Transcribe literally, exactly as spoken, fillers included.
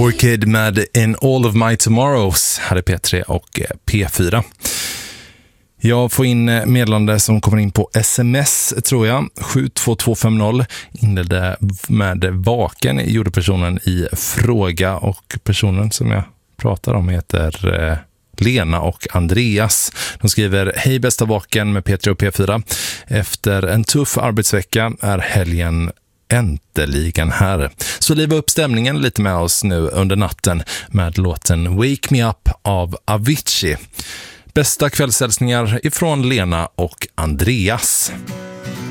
Orchid med In All of My Tomorrows. Här är P tre och P fyra. Jag får in meddelande som kommer in på sms, tror jag. sju två två fem noll inledde med vaken, gjorde personen i fråga, och personen som jag pratar om heter eh, Lena och Andreas. De skriver: hej bästa vaken med P tre och P fyra. Efter en tuff arbetsvecka är helgen äntligen här. Så liva upp stämningen lite med oss nu under natten med låten Wake Me Up av Avicii. Bästa kvällshälsningar ifrån Lena och Andreas.